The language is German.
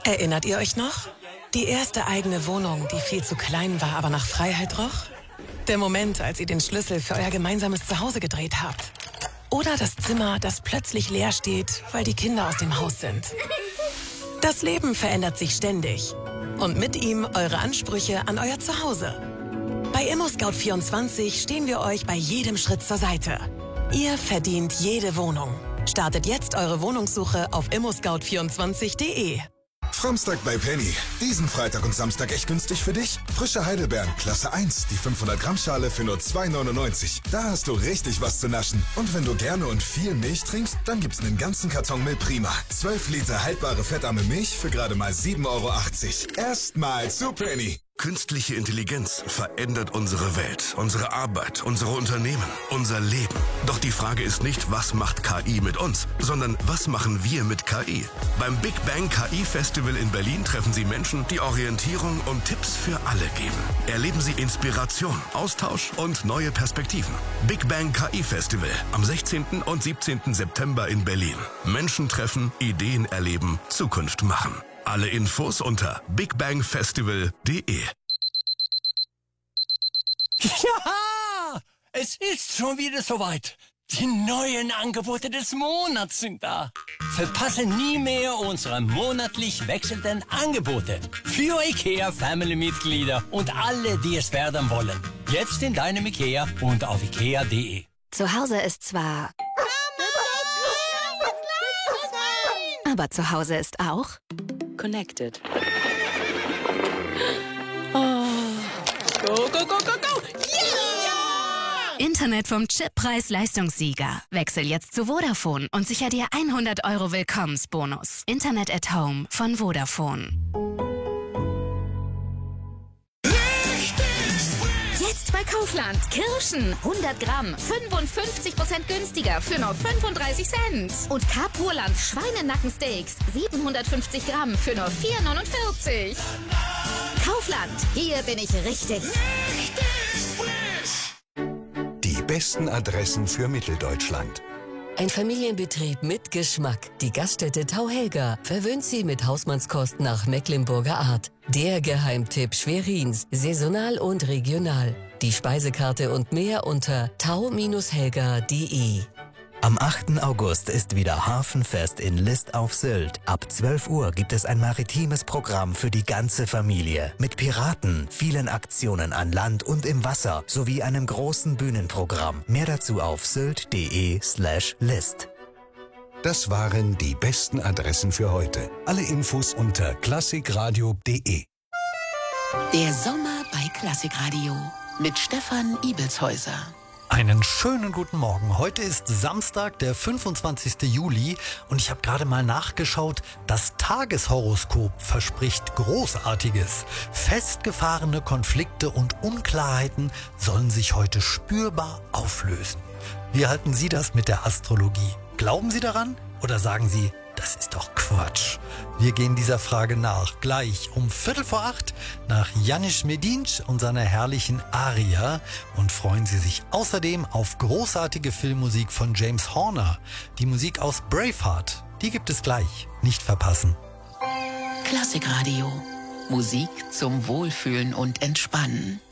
Erinnert ihr euch noch? Die erste eigene Wohnung, die viel zu klein war, aber nach Freiheit roch? Der Moment, als ihr den Schlüssel für euer gemeinsames Zuhause gedreht habt? Oder das Zimmer, das plötzlich leer steht, weil die Kinder aus dem Haus sind? Das Leben verändert sich ständig. Und mit ihm eure Ansprüche an euer Zuhause. Bei ImmoScout24 stehen wir euch bei jedem Schritt zur Seite. Ihr verdient jede Wohnung. Startet jetzt eure Wohnungssuche auf immoscout24.de. Framstag bei Penny. Diesen Freitag und Samstag echt günstig für dich? Frische Heidelbeeren, Klasse 1, die 500 Gramm Schale für nur 2,99. Da hast du richtig was zu naschen. Und wenn du gerne und viel Milch trinkst, dann gibt's einen ganzen Karton Milch Prima. 12 Liter haltbare fettarme Milch für gerade mal 7,80 Euro. Erstmal zu Penny. Künstliche Intelligenz verändert unsere Welt, unsere Arbeit, unsere Unternehmen, unser Leben. Doch die Frage ist nicht, was macht KI mit uns, sondern was machen wir mit KI? Beim Big Bang KI Festival in Berlin treffen Sie Menschen, die Orientierung und Tipps für alle geben. Erleben Sie Inspiration, Austausch und neue Perspektiven. Big Bang KI Festival am 16. und 17. September in Berlin. Menschen treffen, Ideen erleben, Zukunft machen. Alle Infos unter bigbangfestival.de. Ja, es ist schon wieder soweit. Die neuen Angebote des Monats sind da. Verpasse nie mehr unsere monatlich wechselnden Angebote. Für IKEA-Family-Mitglieder und alle, die es werden wollen. Jetzt in deinem IKEA und auf IKEA.de. Zu Hause ist zwar... aber zu Hause ist auch... Connected. Oh. Go, go, go, go, go! Yeah! Internet vom Chip-Preis-Leistungssieger. Wechsel jetzt zu Vodafone und sicher dir 100 € Willkommensbonus. Internet at Home von Vodafone. Jetzt bei Kaufland. Kirschen 100 Gramm, 55% günstiger für nur 35 Cent. Und Kapurland Schweinenackensteaks 750 Gramm für nur 4,49. Kaufland, hier bin ich richtig. Die besten Adressen für Mitteldeutschland. Ein Familienbetrieb mit Geschmack. Die Gaststätte Tauhelga verwöhnt Sie mit Hausmannskost nach Mecklenburger Art. Der Geheimtipp Schwerins, saisonal und regional. Die Speisekarte und mehr unter tau-helga.de. Am 8. August ist wieder Hafenfest in List auf Sylt. Ab 12 Uhr gibt es ein maritimes Programm für die ganze Familie. Mit Piraten, vielen Aktionen an Land und im Wasser sowie einem großen Bühnenprogramm. Mehr dazu auf sylt.de/list. Das waren die besten Adressen für heute. Alle Infos unter klassikradio.de. Der Sommer bei Klassikradio mit Stefan Ibelshäuser. Einen schönen guten Morgen. Heute ist Samstag, der 25. Juli und ich habe gerade mal nachgeschaut. Das Tageshoroskop verspricht Großartiges. Festgefahrene Konflikte und Unklarheiten sollen sich heute spürbar auflösen. Wie halten Sie das mit der Astrologie? Glauben Sie daran oder sagen Sie, das ist doch Quatsch? Wir gehen dieser Frage nach. Gleich um 7:45 nach Janis Medinč und seiner herrlichen Aria. Und freuen Sie sich außerdem auf großartige Filmmusik von James Horner. Die Musik aus Braveheart, die gibt es gleich. Nicht verpassen. Klassikradio. Musik zum Wohlfühlen und Entspannen.